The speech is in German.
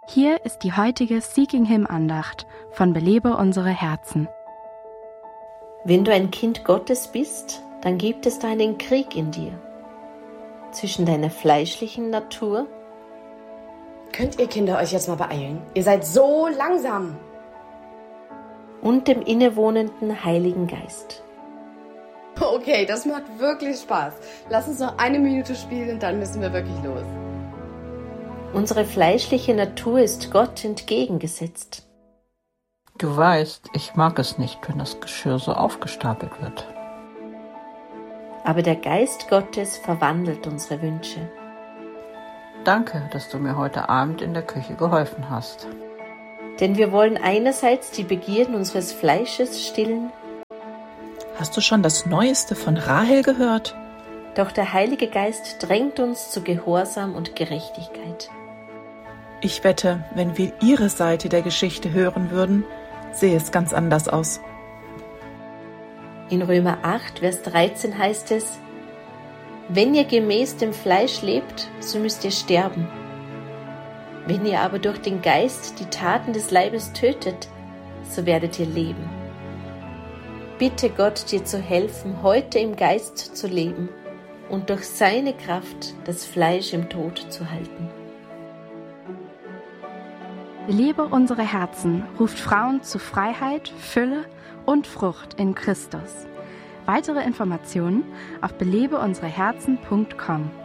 Hier ist die heutige Seeking Him Andacht von Belebe unsere Herzen. Wenn du ein Kind Gottes bist, dann gibt es da einen Krieg in dir. Zwischen deiner fleischlichen Natur. Könnt ihr Kinder euch jetzt mal beeilen? Ihr seid so langsam. Und dem innewohnenden Heiligen Geist. Okay, das macht wirklich Spaß. Lass uns noch 1 Minute spielen, dann müssen wir wirklich los. Unsere fleischliche Natur ist Gott entgegengesetzt. Du weißt, ich mag es nicht, wenn das Geschirr so aufgestapelt wird. Aber der Geist Gottes verwandelt unsere Wünsche. Danke, dass du mir heute Abend in der Küche geholfen hast. Denn wir wollen einerseits die Begierden unseres Fleisches stillen. Hast du schon das Neueste von Rahel gehört? Doch der Heilige Geist drängt uns zu Gehorsam und Gerechtigkeit. Ich wette, wenn wir ihre Seite der Geschichte hören würden, sähe es ganz anders aus. In Römer 8, Vers 13 heißt es: Wenn ihr gemäß dem Fleisch lebt, so müsst ihr sterben. Wenn ihr aber durch den Geist die Taten des Leibes tötet, so werdet ihr leben. Bitte Gott, dir zu helfen, heute im Geist zu leben und durch seine Kraft das Fleisch im Tod zu halten. Belebe unsere Herzen ruft Frauen zu Freiheit, Fülle und Frucht in Christus. Weitere Informationen auf belebeunsereherzen.com.